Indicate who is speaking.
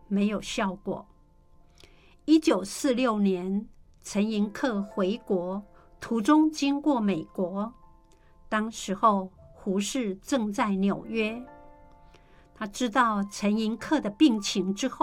Speaker 1: 没有效果。1946年，陈寅恪回国，途中经过美国，当时候胡适正在纽约。他知道陈寅恪的病情之后，